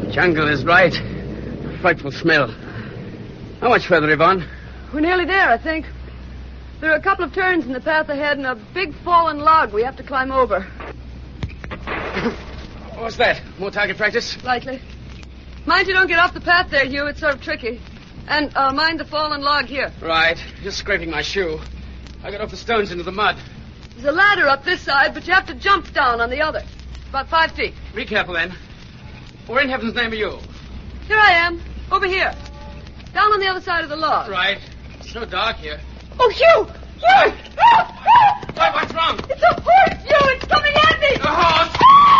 Jungle is right. Frightful smell. How much further, Yvonne? We're nearly there, I think. There are a couple of turns in the path ahead and a big fallen log we have to climb over. What's that? More target practice? Slightly. Mind you don't get off the path there, Hugh. It's sort of tricky. And mind the fallen log here. Right. Just scraping my shoe. I got off the stones into the mud. There's a ladder up this side, but you have to jump down on the other. About 5 feet. Be careful, then. Where in heaven's name are you? Here I am. Over here. Down on the other side of the log. Right. It's so dark here. Oh, Hugh! Hugh! What's wrong? It's a horse, Hugh! It's coming at me! A horse?